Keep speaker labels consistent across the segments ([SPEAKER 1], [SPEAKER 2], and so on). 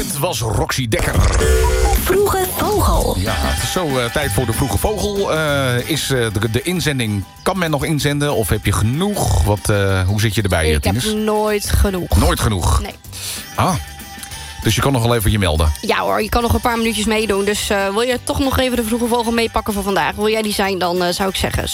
[SPEAKER 1] Dit was Roxy Dekker.
[SPEAKER 2] Vroege Vogel.
[SPEAKER 1] Ja, het is zo tijd voor de Vroege Vogel. Is de inzending... Kan men nog inzenden of heb je genoeg? Hoe zit je erbij,
[SPEAKER 3] Ik
[SPEAKER 1] Tinus?
[SPEAKER 3] heb nooit genoeg.
[SPEAKER 1] Nooit genoeg?
[SPEAKER 3] Nee.
[SPEAKER 1] Ah, dus je kan nog wel even je melden.
[SPEAKER 3] Ja hoor, je kan nog een paar minuutjes meedoen. Dus wil je toch nog even de Vroege Vogel meepakken voor vandaag? Wil jij die zijn, dan zou ik zeggen,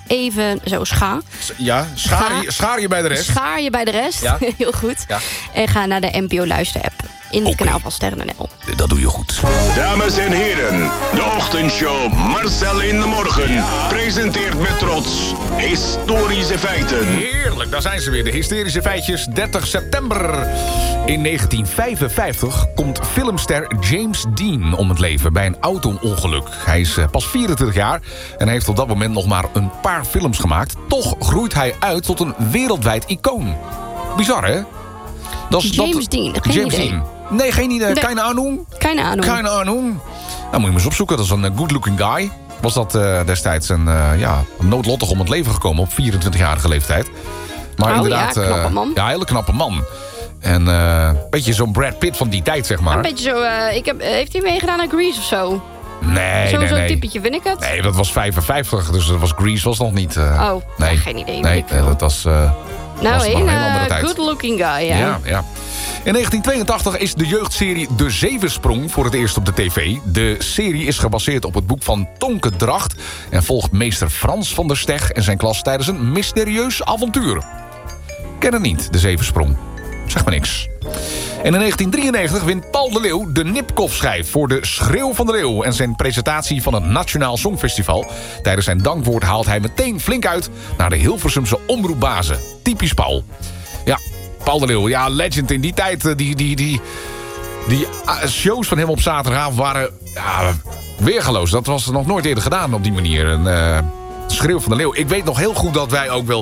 [SPEAKER 1] Schaar je bij de rest.
[SPEAKER 3] Schaar je bij de rest,
[SPEAKER 1] Ja.
[SPEAKER 3] heel goed.
[SPEAKER 1] Ja.
[SPEAKER 3] En ga naar de NPO Luister-app in het
[SPEAKER 1] Oké.
[SPEAKER 3] kanaal van Sterren.nl.
[SPEAKER 1] Dat doe je goed.
[SPEAKER 4] Dames en heren, de ochtendshow Marcel in de Morgen presenteert met trots historische feiten.
[SPEAKER 1] Heerlijk, daar zijn ze weer. De hysterische feitjes. 30 september. In 1955 komt filmster James Dean om het leven bij een auto-ongeluk. Hij is pas 24 jaar en heeft op dat moment nog maar een paar films gemaakt. Toch groeit hij uit tot een wereldwijd icoon. Bizar, hè?
[SPEAKER 3] James Dean, geen idee.
[SPEAKER 1] Dean. Nee, geen idee.
[SPEAKER 3] Nee.
[SPEAKER 1] Keine Ahnung.
[SPEAKER 3] Keine Ahnung.
[SPEAKER 1] Keine Ahnung. Nou, moet je hem eens opzoeken. Dat is een good-looking guy. Was dat destijds noodlottig om het leven gekomen op 24-jarige leeftijd. Maar inderdaad,
[SPEAKER 3] ja, knappe man.
[SPEAKER 1] Ja, hele knappe man. En een beetje zo'n Brad Pitt van die tijd, zeg maar.
[SPEAKER 3] Een beetje zo, heeft hij meegedaan aan Grease of zo?
[SPEAKER 1] Nee.
[SPEAKER 3] Zo'n typetje vind ik het.
[SPEAKER 1] Nee, dat was 55, dus Grease was nog niet...
[SPEAKER 3] nee. Geen idee.
[SPEAKER 1] Nee, dat was...
[SPEAKER 3] Nou,
[SPEAKER 1] was maar een hele andere
[SPEAKER 3] een
[SPEAKER 1] tijd.
[SPEAKER 3] good-looking guy, ja.
[SPEAKER 1] Ja. In 1982 is de jeugdserie De Zevensprong voor het eerst op de tv. De serie is gebaseerd op het boek van Tonke Dracht... en volgt meester Frans van der Steg en zijn klas tijdens een mysterieus avontuur. Ken het niet, De Zevensprong. Zeg maar niks. En in 1993 wint Paul de Leeuw de Nipkoff-schijf voor de Schreeuw van de Leeuw... en zijn presentatie van het Nationaal Songfestival. Tijdens zijn dankwoord haalt hij meteen flink uit naar de Hilversumse omroepbazen. Typisch Paul. Ja, Paul de Leeuw, ja, legend in die tijd. Die shows van hem op zaterdagavond waren weergeloos. Dat was nog nooit eerder gedaan op die manier. Een Schreeuw van de Leeuw. Ik weet nog heel goed dat wij ook wel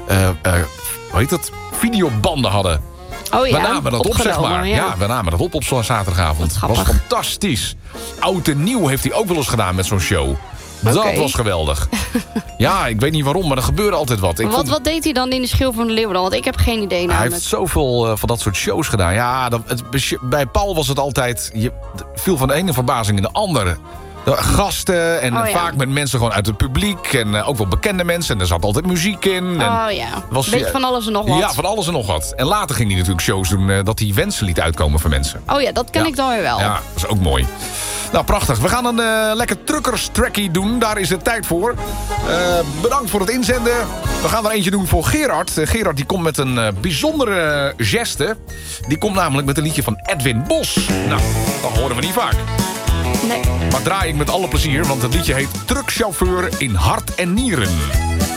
[SPEAKER 1] videobanden hadden.
[SPEAKER 3] Oh ja,
[SPEAKER 1] we namen dat op, zeg maar. Ja, we namen dat op zo'n zaterdagavond. Dat was fantastisch. Oud en nieuw heeft hij ook wel eens gedaan met zo'n show. Dat was geweldig. Ja, ik weet niet waarom, maar er gebeurde altijd wat.
[SPEAKER 3] Wat deed hij dan in de Schreeuw van de Leeuw dan? Want ik heb geen idee namelijk.
[SPEAKER 1] Hij heeft zoveel van dat soort shows gedaan. Ja, bij Paul was het altijd... Je viel van de ene verbazing in de andere. Gasten en vaak met mensen gewoon uit het publiek. En ook wel bekende mensen. En er zat altijd muziek in.
[SPEAKER 3] Beetje van alles en nog wat.
[SPEAKER 1] Ja, van alles en nog wat. En later ging hij natuurlijk shows doen dat hij wensen liet uitkomen voor mensen.
[SPEAKER 3] Oh ja, dat ken ik dan weer wel.
[SPEAKER 1] Ja, dat is ook mooi. Nou, prachtig. We gaan een lekker truckers-trackie doen. Daar is het tijd voor. Bedankt voor het inzenden. We gaan er eentje doen voor Gerard. Gerard die komt met een bijzondere geste. Die komt namelijk met een liedje van Edwin Bos. Nou, dat horen we niet vaak.
[SPEAKER 3] Nee.
[SPEAKER 1] Maar draai ik met alle plezier, want het liedje heet Truckchauffeur in hart en nieren.